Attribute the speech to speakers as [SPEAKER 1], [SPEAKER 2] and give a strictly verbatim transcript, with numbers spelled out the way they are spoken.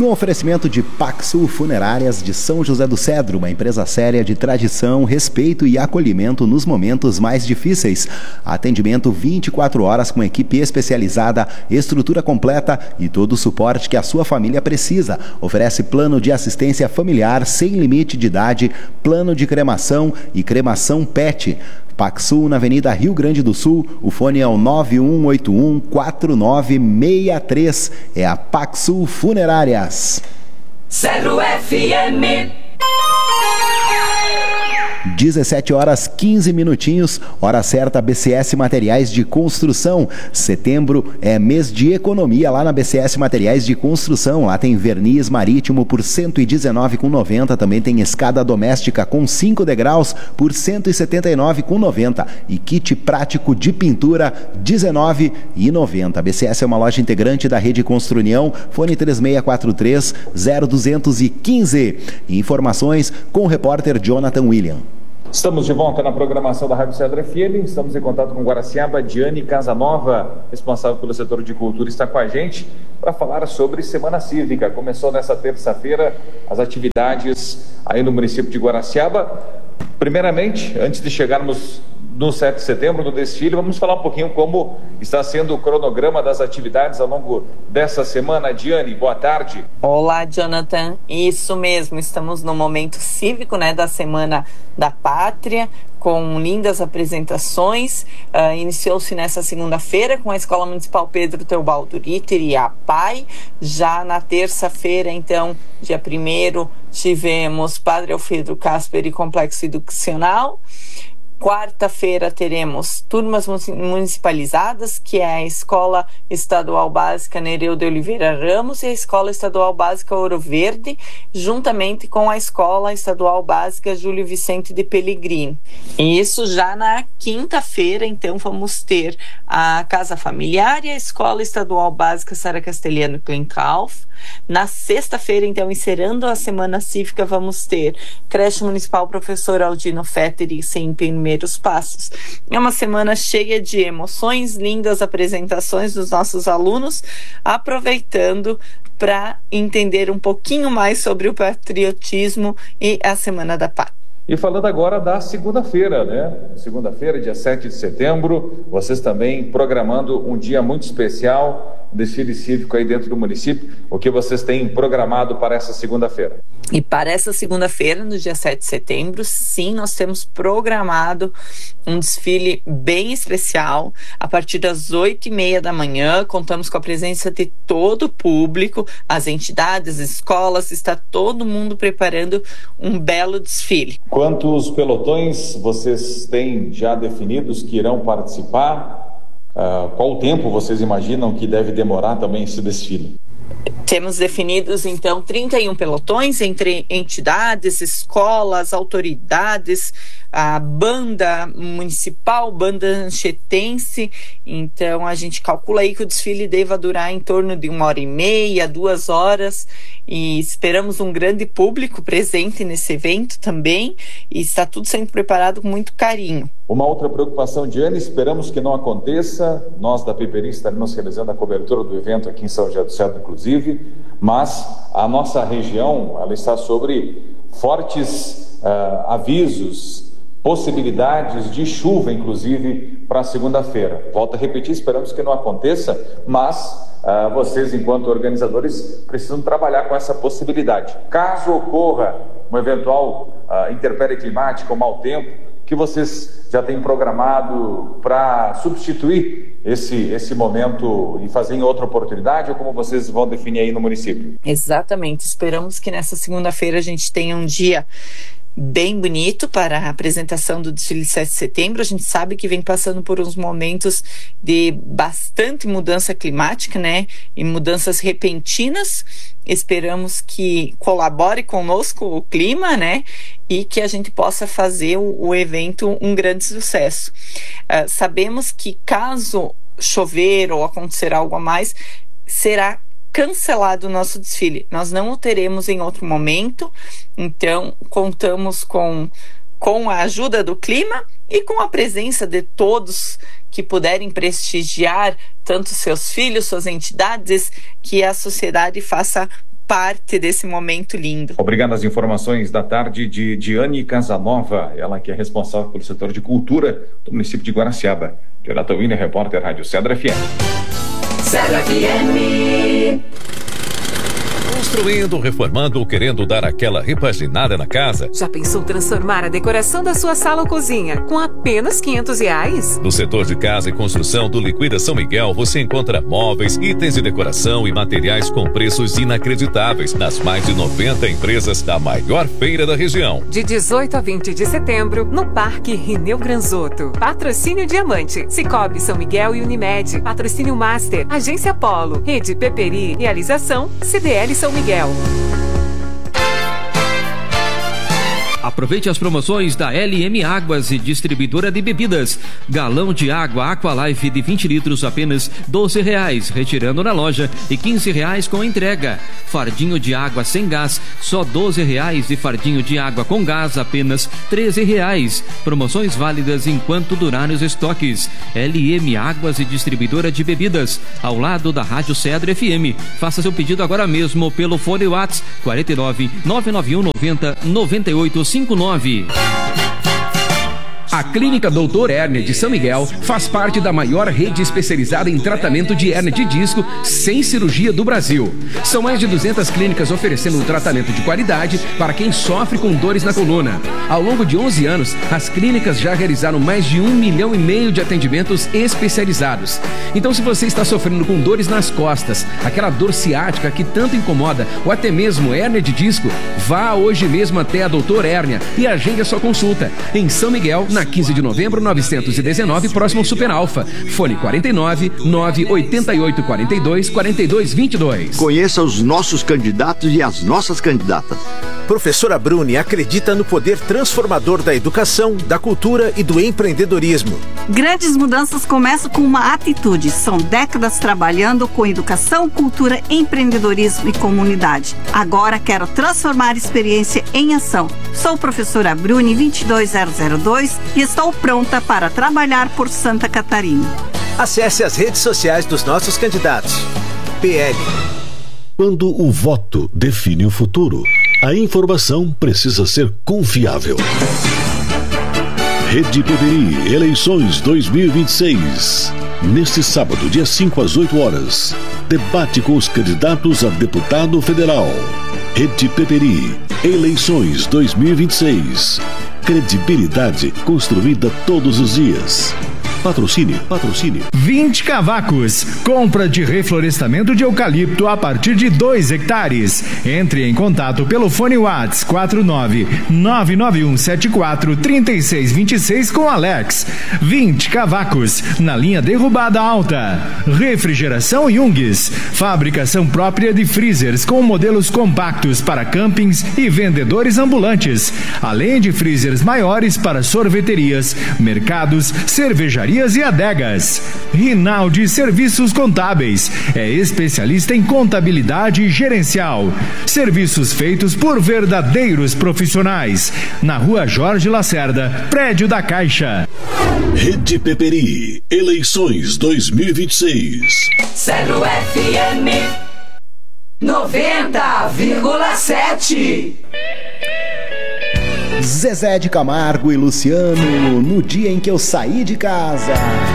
[SPEAKER 1] No oferecimento de Paxul Funerárias de São José do Cedro, uma empresa séria de tradição, respeito e acolhimento nos momentos mais difíceis. Atendimento vinte e quatro horas com equipe especializada, estrutura completa e todo o suporte que a sua família precisa. Oferece plano de assistência familiar sem limite de idade, plano de cremação e cremação pet. Paxul, na Avenida Rio Grande do Sul, o fone é o nove um oito um, quatro nove seis três. É a Paxul Funerárias.
[SPEAKER 2] Cedro F M.
[SPEAKER 1] dezessete horas quinze minutinhos, hora certa. B C S Materiais de Construção. Setembro é mês de economia lá na B C S Materiais de Construção. Lá tem verniz marítimo por cento e dezenove reais e noventa centavos. Também tem escada doméstica com cinco degraus por cento e setenta e nove reais e noventa centavos. E kit prático de pintura dezenove reais e noventa centavos. A B C S é uma loja integrante da Rede Construnião. Fone três seis quatro três, zero dois um cinco. Informações com o repórter Jonathan William.
[SPEAKER 3] Estamos de volta na programação da Rádio Cedro F M, estamos em contato com Guaraciaba. Diane Casanova, responsável pelo setor de cultura, está com a gente para falar sobre Semana Cívica. Começou nessa terça-feira as atividades aí no município de Guaraciaba. Primeiramente, antes de chegarmos no sete de setembro, no desfile, vamos falar um pouquinho como está sendo o cronograma das atividades ao longo dessa semana. Diane, boa tarde.
[SPEAKER 4] Olá, Jonathan. Isso mesmo, estamos no momento cívico, né, da Semana da Pátria, com lindas apresentações. Uh, iniciou-se nessa segunda-feira com a Escola Municipal Pedro Teobaldo Ritter e a P A I. Já na terça-feira, então, dia primeiro, tivemos Padre Alfredo Casper e Complexo Educacional. Quarta-feira teremos turmas municipalizadas, que é a Escola Estadual Básica Nereu de Oliveira Ramos e a Escola Estadual Básica Ouro Verde, juntamente com a Escola Estadual Básica Júlio Vicente de Pellegrini. E isso já na quinta-feira, então, vamos ter a Casa Familiar e a Escola Estadual Básica Sara Castelhano Klenkauf. Na sexta-feira, então, encerrando a Semana Cívica, vamos ter Creche Municipal Professor Aldino Fetter e Sem Primeiros Passos. É uma semana cheia de emoções, lindas apresentações dos nossos alunos, aproveitando para entender um pouquinho mais sobre o patriotismo e a Semana da Pátria.
[SPEAKER 3] E falando agora da segunda-feira, né? Segunda-feira, dia sete de setembro, vocês também programando um dia muito especial, um desfile cívico aí dentro do município. O que vocês têm programado para essa segunda-feira?
[SPEAKER 4] E para essa segunda-feira, no dia sete de setembro, sim, nós temos programado um desfile bem especial. A partir das oito e meia da manhã, contamos com a presença de todo o público, as entidades, as escolas, está todo mundo preparando um belo desfile.
[SPEAKER 3] Quantos pelotões vocês têm já definidos que irão participar? Uh, qual o tempo vocês imaginam que deve demorar também esse desfile?
[SPEAKER 4] Temos definidos, então, trinta e um pelotões entre entidades, escolas, autoridades, a banda municipal, banda anchetense. Então, a gente calcula aí que o desfile deva durar em torno de uma hora e meia, duas horas, e esperamos um grande público presente nesse evento também, e está tudo sendo preparado com muito carinho.
[SPEAKER 3] Uma outra preocupação, Diane, esperamos que não aconteça. Nós da Piperi estaremos realizando a cobertura do evento aqui em São José do Cedro, inclusive, mas a nossa região, ela está sobre fortes uh, avisos, possibilidades de chuva, inclusive, para segunda-feira. Volto a repetir, esperamos que não aconteça, mas uh, vocês, enquanto organizadores, precisam trabalhar com essa possibilidade. Caso ocorra uma eventual uh, intempérie climática, um mau tempo, que vocês já têm programado para substituir esse, esse momento e fazer em outra oportunidade, ou como vocês vão definir aí no município?
[SPEAKER 4] Exatamente, esperamos que nessa segunda-feira a gente tenha um dia bem bonito para a apresentação do desfile de sete de setembro. A gente sabe que vem passando por uns momentos de bastante mudança climática, né, e mudanças repentinas. Esperamos que colabore conosco o clima, né, e que a gente possa fazer o, o evento um grande sucesso. Uh, sabemos que caso chover ou acontecer algo a mais, será cancelado o nosso desfile. Nós não o teremos em outro momento, então contamos com, com a ajuda do clima e com a presença de todos que puderem prestigiar tanto seus filhos, suas entidades, que a sociedade faça parte desse momento lindo.
[SPEAKER 3] Obrigado às informações da tarde de Diane Casanova, ela que é responsável pelo setor de cultura do município de Guaraciaba. Jonathan Wiener, repórter Rádio Cedro F M.
[SPEAKER 2] Cedro F M.
[SPEAKER 5] Construindo, reformando ou querendo dar aquela repaginada na casa?
[SPEAKER 6] Já pensou transformar a decoração da sua sala ou cozinha com apenas quinhentos reais?
[SPEAKER 5] No setor de casa e construção do Liquida São Miguel, você encontra móveis, itens de decoração e materiais com preços inacreditáveis nas mais de noventa empresas da maior feira da região.
[SPEAKER 6] De dezoito a vinte de setembro, no Parque Rineu Granzotto. Patrocínio Diamante, Cicobi São Miguel e Unimed. Patrocínio Master, Agência Polo, Rede Peperi, Realização C D L São Miguel.
[SPEAKER 7] Aproveite as promoções da L M Águas e Distribuidora de Bebidas. Galão de água Aqualife de vinte litros apenas doze reais, retirando na loja, e quinze reais com entrega. Fardinho de água sem gás, só doze reais, e fardinho de água com gás apenas treze reais. Promoções válidas enquanto durarem os estoques. L M Águas e Distribuidora de Bebidas, ao lado da Rádio Cedro F M. Faça seu pedido agora mesmo pelo fone WhatsApp quarenta e nove, nove nove um, noventa, noventa e oito cinquenta e nove.
[SPEAKER 8] A Clínica Doutor Hérnia de São Miguel faz parte da maior rede especializada em tratamento de hérnia de disco sem cirurgia do Brasil. São mais de duzentas clínicas oferecendo um tratamento de qualidade para quem sofre com dores na coluna. Ao longo de onze anos, as clínicas já realizaram mais de um milhão e meio de atendimentos especializados. Então, se você está sofrendo com dores nas costas, aquela dor ciática que tanto incomoda, ou até mesmo hérnia de disco, vá hoje mesmo até a Doutor Hérnia e agende a sua consulta em São Miguel, na quinze de novembro, novecentos e dezenove, próximo ao Super Alfa. Fone quarenta e nove, nove oito oito, quarenta e dois, quarenta e dois, vinte e dois.
[SPEAKER 9] Conheça os nossos candidatos e as nossas candidatas.
[SPEAKER 10] Professora Bruni acredita no poder transformador da educação, da cultura e do empreendedorismo.
[SPEAKER 11] Grandes mudanças começam com uma atitude. São décadas trabalhando com educação, cultura, empreendedorismo e comunidade. Agora quero transformar a experiência em ação. Sou professora Bruni vinte e dois zero zero dois e estou pronta para trabalhar por Santa Catarina.
[SPEAKER 10] Acesse as redes sociais dos nossos candidatos. P L.
[SPEAKER 12] Quando o voto define o futuro, a informação precisa ser confiável. Rede Peperi, eleições dois mil e vinte e seis. Neste sábado, dia cinco às oito horas, debate com os candidatos a deputado federal. Rede Peperi, eleições dois mil e vinte e seis. Credibilidade construída todos os dias. Patrocínio, patrocínio.
[SPEAKER 13] vinte Cavacos. Compra de reflorestamento de eucalipto a partir de dois hectares. Entre em contato pelo fone WhatsApp quatro nove, nove nove um sete quatro, três seis dois seis com Alex. vinte Cavacos. Na linha derrubada alta. Refrigeração Jungs. Fabricação própria de freezers com modelos compactos para campings e vendedores ambulantes. Além de freezers maiores para sorveterias, mercados, cervejarias e adegas. Rinaldi Serviços Contábeis. É especialista em contabilidade gerencial. Serviços feitos por verdadeiros profissionais. Na Rua Jorge Lacerda, prédio da Caixa.
[SPEAKER 12] Rede Peperi, eleições dois mil e vinte e seis.
[SPEAKER 2] Cedro F M noventa vírgula sete.
[SPEAKER 1] Zezé de Camargo e Luciano, no dia em que eu saí de casa.